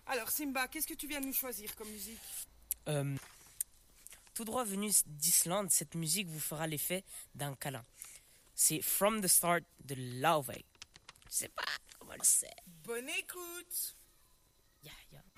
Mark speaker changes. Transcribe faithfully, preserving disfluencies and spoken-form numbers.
Speaker 1: Alors Simba, qu'est-ce que tu viens de nous choisir comme musique?
Speaker 2: Euh, tout droit venu d'Islande, cette musique vous fera l'effet d'un câlin. C'est From the Start de Laufey. Je sais pas comment le c'est.
Speaker 1: Bonne écoute.
Speaker 2: Yeah, yeah.